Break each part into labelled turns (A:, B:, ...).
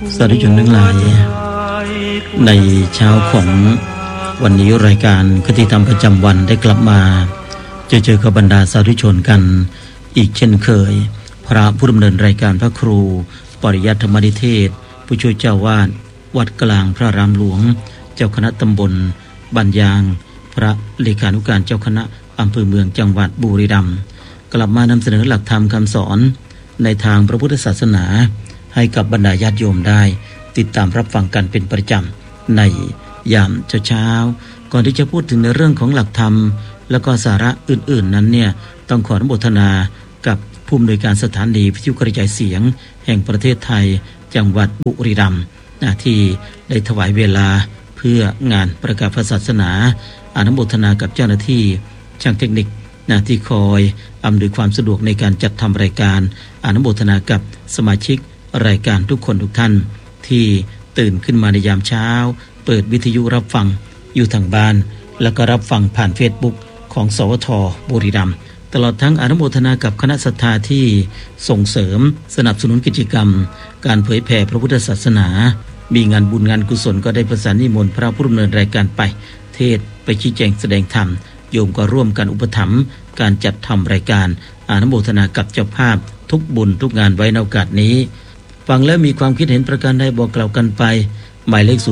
A: สาธุชนทั้งหลายในเช้าของวันนี้รายการคติธรรมประจำวันได้กลับมาเจอกับบรรดาสาธุชนกันอีกเช่นเคยพระผู้ดำเนินรายการพระครูปริยัติธรรมนิเทศผู้ช่วยเจ้าวาดวัดกลางพระรามหลวงเจ้าคณะตำบลบ้านยางพระเลขานุการเจ้าคณะอำเภอเมืองจังหวัดบุรีรัมย์กลับมานำเสนอหลักธรรมคำสอนในทางพระพุทธศาสนาให้กับบรรดาญาติโยมได้ติดตามรับฟังกันเป็นประจำในยามเช้าก่อนที่จะพูดถึงในเรื่องของหลักธรรมแล้วก็สาระอื่นๆนั้นเนี่ยต้องขออนุโมทนากับผู้อำนวยการสถานีวิทยุกระจายเสียงแห่งประเทศไทยจังหวัดบุรีรัมย์ที่ได้ถวายเวลาเพื่องานประกาศศาสนาอนุโมทนากับเจ้าหน้าที่ช่างเทคนิคที่คอยอำนวยความสะดวกในการจัดทำรายการอนุโมทนากับสมาชิกรายการทุกคนทุกท่านที่ตื่นขึ้นมาในยามเช้าเปิดวิทยุรับฟังอยู่ทางบ้านแล้วก็รับฟังผ่าน Facebook ของสวทบุรีรัมย์ตลอดทั้งอนุโมทนากับคณะศรัทธาที่ส่งเสริมสนับสนุนกิจกรรมการเผยแผ่พระพุทธศาสนามีงานบุญงานกุศลก็ได้ประสานนิมนต์พระผู้ดำเนินรายการไปเทศไปชี้แจงแสดงธรรมโยมก็ร่วมกันอุปถัมภ์การจัดทำรายการอนุโมทนากับเจ้าภาพทุกบุญทุกงานไว้ในโอกาสนี้ฟังแล้วมีความคิดเห็นประการใดบอกกล่าวกันไปหมายเลข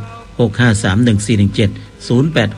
A: 0866531417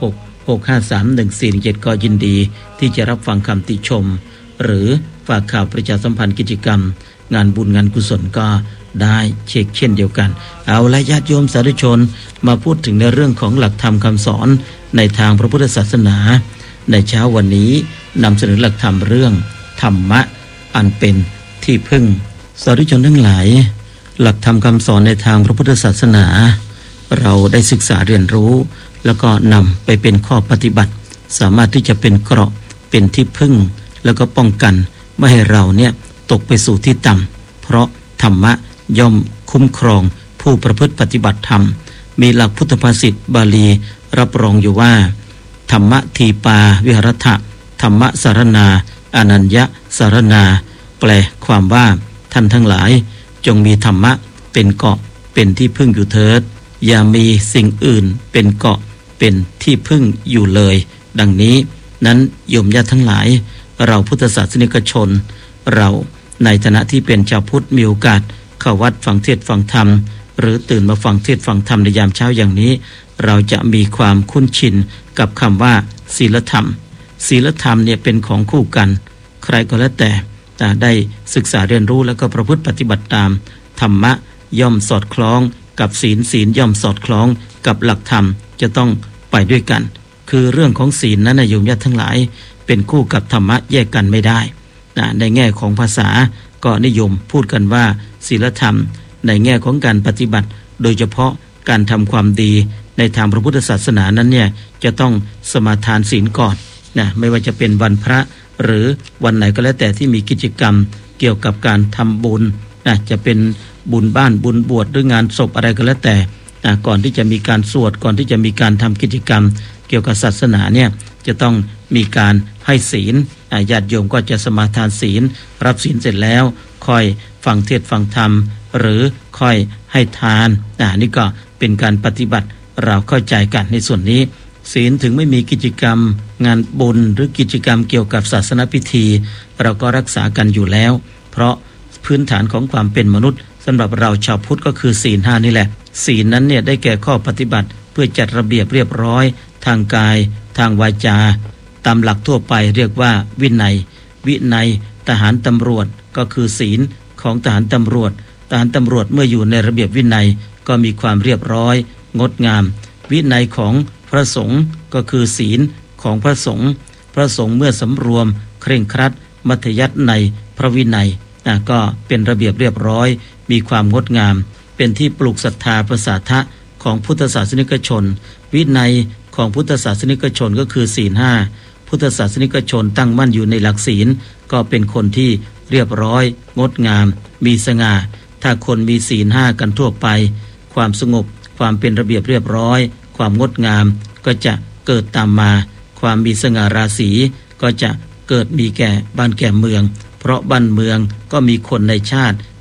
A: 0866531417ก็ยินดีที่จะรับฟังคำติชมหรือฝากข่าวประชาสัมพันธ์กิจกรรมงานบุญงานกุศลก็ได้เช่นเดียวกันเอาละญาติโยมสาธุชนมาพูดถึงในเรื่องของหลักธรรมคำสอนในทางพระพุทธศาสนาในเช้าวันนี้นำเสนอหลักธรรมเรื่องธรรมะอันเป็นที่พึ่งสาธุชนทั้งหลายหลักธรรมคำสอนในทางพระพุทธศาสนาเราได้ศึกษาเรียนรู้แล้วก็นำไปเป็นข้อปฏิบัติสามารถที่จะเป็นเกราะเป็นที่พึ่งแล้วก็ป้องกันไม่ให้เราเนี่ยตกไปสู่ที่ต่ำเพราะธรรมะย่อมคุ้มครองผู้ประพฤติปฏิบัติธรรมมีหลักพุทธภาษิตบาลีรับรองอยู่ว่าธรรมะทีปาวิหรถะธรรมะสารนาอนัญญสารนาแปลความว่าท่านทั้งหลายจงมีธรรมะเป็นเกาะเป็นที่พึ่งอยู่เถิดอย่ามีสิ่งอื่นเป็นเกาะเป็นที่พึ่งอยู่เลยดังนี้นั้นโยมญาติทั้งหลายเราพุทธศาสนิกชนเราในฐานะที่เป็นชาวพุทธมีโอกาสเข้าวัดฟังเทศน์ฟังธรรมหรือตื่นมาฟังเทศน์ฟังธรรมในยามเช้าอย่างนี้เราจะมีความคุ้นชินกับคำว่าศีลธรรมศีลธรรมเนี่ยเป็นของคู่กันใครก็แล้วแต่ได้ศึกษาเรียนรู้แล้วก็ประพฤติปฏิบัติตามธรรมะย่อมสอดคล้องกับศีลศีลย่อมสอดคล้องกับหลักธรรมจะต้องไปด้วยกันคือเรื่องของศีลนั้นโยมญาติทั้งหลายเป็นคู่กับธรรมะแยกกันไม่ได้ในแง่ของภาษาก็นิยมพูดกันว่าศีลธรรมในแง่ของการปฏิบัติโดยเฉพาะการทำความดีในทางพระพุทธศาสนานั้นเนี่ยจะต้องสมาทานศีลก่อนไม่ว่าจะเป็นวันพระหรือวันไหนก็แล้วแต่ที่มีกิจกรรมเกี่ยวกับการทำบุญจะเป็นบุญบ้านบุญบวชหรืองานศพอะไรก็แล้วแต่ก่อนที่จะมีการสวดก่อนที่จะมีการทำกิจกรรมเกี่ยวกับศาสนาเนี่ยจะต้องมีการให้ศีลญาติโยมก็จะสมาทานศีลรับศีลเสร็จแล้วค่อยฟังเทศน์ฟังธรรมหรือค่อยให้ทานนี่ก็เป็นการปฏิบัติเราเข้าใจกันในส่วนนี้ศีลถึงไม่มีกิจกรรมงานบุญหรือกิจกรรมเกี่ยวกับศาสนพิธีเราก็รักษากันอยู่แล้วเพราะพื้นฐานของความเป็นมนุษย์สำหรับเราชาวพุทธก็คือศีล 5นี่แหละศีลนั้นเนี่ยได้แก่ข้อปฏิบัติเพื่อจัดระเบียบเรียบร้อยทางกายทางวาจาตามหลักทั่วไปเรียกว่าวินัยทหารตำรวจก็คือศีลของทหารตำรวจเมื่ออยู่ในระเบียบวินัยก็มีความเรียบร้อยงดงามวินัยของพระสงฆ์ก็คือศีลของพระสงฆ์เมื่อสำรวมเคร่งครัดมัธยัสถ์ในพระวินัยก็เป็นระเบียบเรียบร้อยมีความงดงามเป็นที่ปลูกศรัทธาประสาทะของพุทธศาสนิกชนวินัยของพุทธศาสนิกชนก็คือศีล 5พุทธศาสนิกชนตั้งมั่นอยู่ในหลักศีลก็เป็นคนที่เรียบร้อยงดงามมีสง่าถ้าคนมีศีล 5กันทั่วไปความสงบความเป็นระเบียบเรียบร้อยความงดงามก็จะเกิดตามมาความมีสง่าราศีก็จะเกิดมีแก่บ้านแก่เมืองเพราะบ้านเมืองก็มีคนในชาติ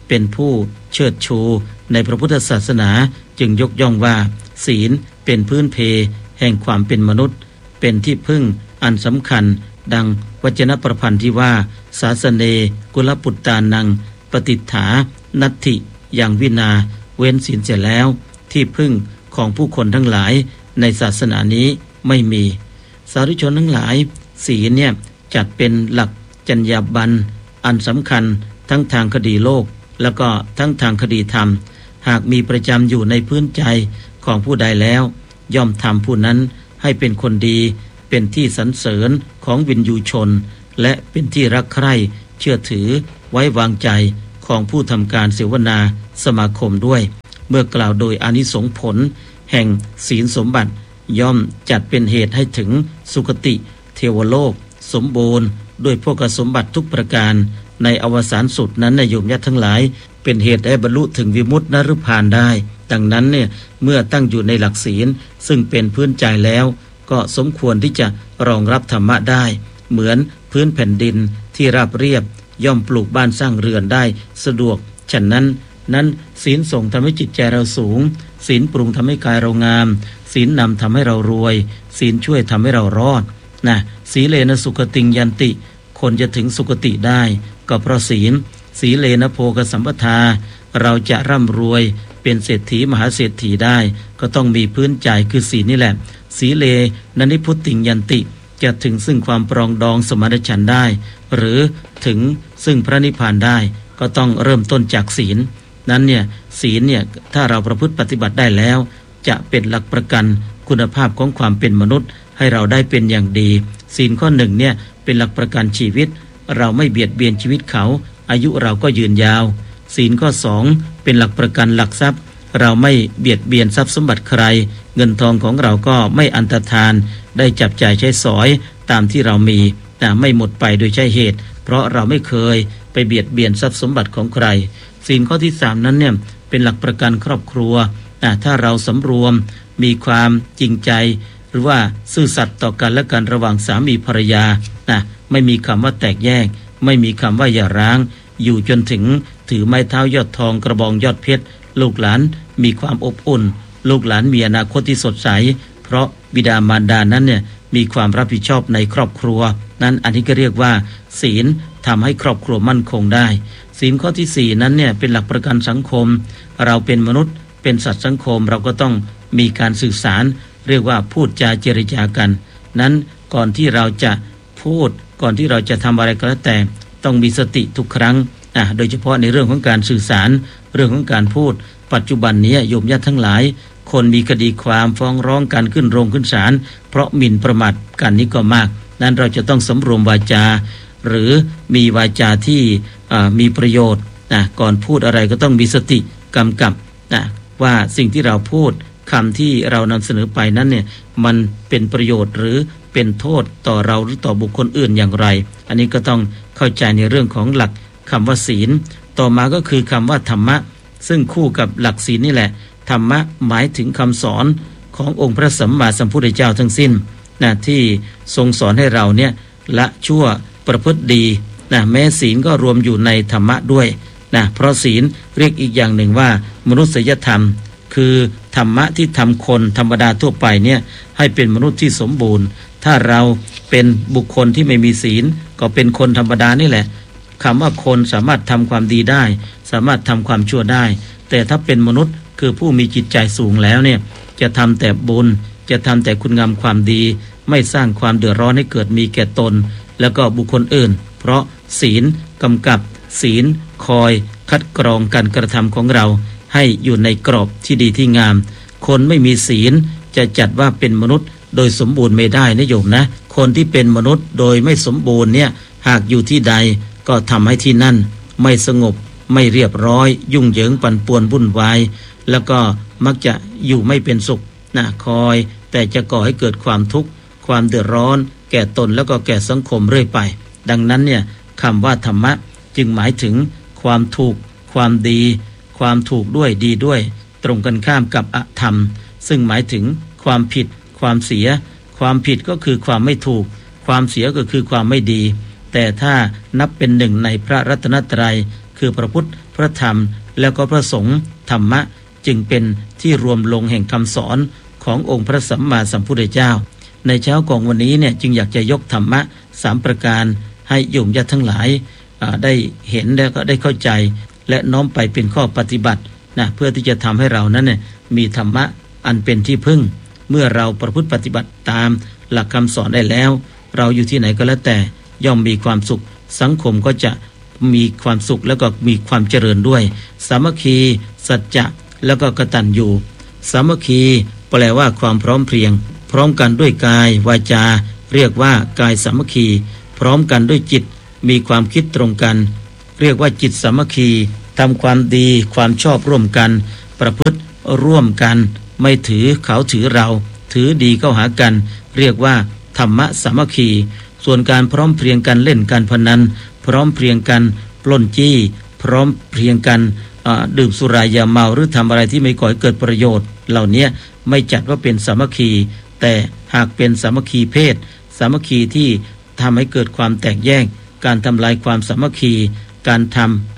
A: เป็นผู้เชิดชูในพระพุทธศาสนาจึงยกย่องว่าศีลเป็นพื้นเพแห่งความเป็นมนุษย์เป็นที่พึ่งอันสำคัญดังวจนประพันธ์ที่ว่าศาสเนกุลปุตตานังปฏิฐานัตถิอย่างวินาเว้นศีลเสียแล้วที่พึ่งของผู้คนทั้งหลายในศาสนานี้ไม่มีสาธุชนทั้งหลายศีลเนี่ยจัดเป็นหลักจรรยาบรรณอันสำคัญทั้งทางคดีโลกแล้วก็ทั้งทางคดีธรรมหากมีประจำอยู่ในพื้นใจของผู้ใดแล้วย่อมทำผู้นั้นให้เป็นคนดีเป็นที่สรรเสริญของวินยูชนและเป็นที่รักใคร่เชื่อถือไว้วางใจของผู้ทำการเสวนาสมาคมด้วยเมื่อกล่าวโดยอานิสงส์ผลแห่งศีลสมบัติย่อมจัดเป็นเหตุให้ถึงสุคติเทวโลกสมบูรณ์ด้วยพวกสมบัติทุกประการในอวสานสุดนั้นโยมญาติทั้งหลายเป็นเหตุให้บรรลุถึงวิมุตตินฤพานได้ดังนั้นเนี่ยเมื่อตั้งอยู่ในหลักศีลซึ่งเป็นพื้นใจแล้วก็สมควรที่จะรองรับธรรมะได้เหมือนพื้นแผ่นดินที่ราบเรียบย่อมปลูกบ้านสร้างเรือนได้สะดวกฉะนั้นศีลส่งทำให้จิตใจเราสูงศีลปรุงทำให้กายเรางามศีลนำทำให้เรารวยศีลช่วยทำให้เรารอดนะสีเลนะสุขติงยันติคนจะถึงสุคติได้ก็เพราะศีลสีเลนะโภคสัมปทาเราจะร่ำรวยเป็นเศรษฐีมหาเศรษฐีได้ก็ต้องมีพื้นใจคือศีลนี่แหละสีเลนะนิพุตติงยันติจะถึงซึ่งความปรองดองสมานฉันท์ได้หรือถึงซึ่งพระนิพพานได้ก็ต้องเริ่มต้นจากศีลนั้นเนี่ยศีลเนี่ยถ้าเราประพฤติปฏิบัติได้แล้วจะเป็นหลักประกันคุณภาพของความเป็นมนุษย์ให้เราได้เป็นอย่างดีศีลข้อหนึ่งเนี่ยเป็นหลักประกันชีวิตเราไม่เบียดเบียนชีวิตเขาอายุเราก็ยืนยาวศีลข้อสองเป็นหลักประกันหลักทรัพย์เราไม่เบียดเบียนทรัพย์สมบัติใครเงินทองของเราก็ไม่อันตรธานได้จับจ่ายใช้สอยตามที่เรามีแต่ไม่หมดไปโดยใช่เหตุเพราะเราไม่เคยไปเบียดเบียนทรัพย์สมบัติของใครศีลข้อที่สามนั้นเนี่ยเป็นหลักประกันครอบครัวถ้าเราสำรวมมีความจริงใจหรือว่าซื่อสัตย์ต่อกันและกันระหว่างสามีภรรยาไม่มีคำว่าแตกแยกไม่มีคำว่าอย่าร้างอยู่จนถึงถือไม้เท้ายอดทองกระบองยอดเพชรลูกหลานมีความอบอุ่นลูกหลานมีอนาคตที่สดใสเพราะบิดามารดานั้นเนี่ยมีความรับผิดชอบในครอบครัวนั้นอันนี้ก็เรียกว่าศีลทำให้ครอบครัวมั่นคงได้ศีลข้อที่สี่นั้นเนี่ยเป็นหลักประกันสังคมเราเป็นมนุษย์เป็นสัตว์สังคมเราก็ต้องมีการสื่อสารเรียกว่าพูดจาเจรจากันนั้นก่อนที่เราจะพูดก่อนที่เราจะทำอะไรก็แล้วแต่ต้องมีสติทุกครั้งโดยเฉพาะในเรื่องของการสื่อสารเรื่องของการพูดปัจจุบันนี้โยมญาติทั้งหลายคนมีคดีความฟ้องร้องกันขึ้นโรงขึ้นศาลเพราะหมิ่นประมาทกันนี้ก็มากนั้นเราจะต้องสำรวมวาจาหรือมีวาจาที่มีประโยชน์ก่อนพูดอะไรก็ต้องมีสติกำกับว่าสิ่งที่เราพูดคำที่เรานำเสนอไปนั้นเนี่ยมันเป็นประโยชน์หรือเป็นโทษต่อเราหรือต่อบุคคลอื่นอย่างไรอันนี้ก็ต้องเข้าใจในเรื่องของหลักคำว่าศีลต่อมาก็คือคำว่าธรรมะซึ่งคู่กับหลักศีลนี่แหละธรรมะหมายถึงคำสอนขององค์พระสัมมาสัมพุทธเจ้าทั้งสิ้นที่ทรงสอนให้เราเนี่ยละชั่วประพฤติดีแม้ศีลก็รวมอยู่ในธรรมะด้วยเพราะศีลเรียกอีกอย่างหนึ่งว่ามนุษยธรรมคือธรรมะที่ทำคนธรรมดาทั่วไปเนี่ยให้เป็นมนุษย์ที่สมบูรณ์ถ้าเราเป็นบุคคลที่ไม่มีศีลก็เป็นคนธรรมดานี่แหละคำว่าคนสามารถทำความดีได้สามารถทำความชั่วได้แต่ถ้าเป็นมนุษย์คือผู้มีจิตใจสูงแล้วเนี่ยจะทำแต่บุญจะทำแต่คุณงามความดีไม่สร้างความเดือดร้อนให้เกิดมีแก่ตนแล้วก็บุคคลอื่นเพราะศีลกำกับศีลคอยคัดกรองการกระทำของเราให้อยู่ในกรอบที่ดีที่งามคนไม่มีศีลจะจัดว่าเป็นมนุษย์โดยสมบูรณ์ไม่ได้นะโยมนะคนที่เป็นมนุษย์โดยไม่สมบูรณ์เนี่ยหากอยู่ที่ใดก็ทำให้ที่นั่นไม่สงบไม่เรียบร้อยยุ่งเหยิงปั่นป่วนวุ่นวายแล้วก็มักจะอยู่ไม่เป็นสุขคอยแต่จะก่อให้เกิดความทุกข์ความเดือดร้อนแก่ตนแล้วก็แก่สังคมเรื่อยไปดังนั้นเนี่ยคำว่าธรรมะจึงหมายถึงความถูกความดีความถูกด้วยดีด้วยตรงกันข้ามกับอธรรมซึ่งหมายถึงความผิดความเสียความผิดก็คือความไม่ถูกความเสียก็คือความไม่ดีแต่ถ้านับเป็นหนึ่งในพระรัตนตรัยคือพระพุทธพพระธรรมแล้วก็พระสงฆ์ธรรมะจึงเป็นที่รวมลงแห่งคำสอนขององค์พระสัมมาสัมพุทธเจ้าในเช้าของวันนี้เนี่ยจึงอยากจะยกธรรมะ3ประการให้โยมญาติทั้งหลายได้เห็นแล้วก็ได้เข้าใจและน้อมไปเป็นข้อปฏิบัตินะเพื่อที่จะทำให้เรานั้นเนี่ยมีธรรมะอันเป็นที่พึ่งเมื่อเราประพฤติปฏิบัติตามหลักคำสอนได้แล้วเราอยู่ที่ไหนก็แล้วแต่ย่อมมีความสุขสังคมก็จะมีความสุขแล้วก็มีความเจริญด้วยสามัคคีสัจจะแล้วก็กตัญญูสามัคคีแปลว่าความพร้อมเพรียงพร้อมกันด้วยกายวาจาเรียกว่ากายสามัคคีพร้อมกันด้วยจิตมีความคิดตรงกันเรียกว่าจิตสามัคคีทำความดีความชอบร่วมกันประพฤติร่วมกันไม่ถือเขาถือเราถือดีเข้าหากันเรียกว่าธรรมะสามัคคีส่วนการพร้อมเพรียงกันเล่นการพนันพร้อมเพรียงกันปล้นจี้พร้อมเพรียงกันดื่มสุรายาเมาหรือทำอะไรที่ไม่ก่อให้เกิดประโยชน์เหล่านี้ไม่จัดว่าเป็นสามัคคีแต่หากเป็นสามัคคีเพศสามัคคีที่ทำให้เกิดความแตกแยกการทำลายความสามัคคีการทำ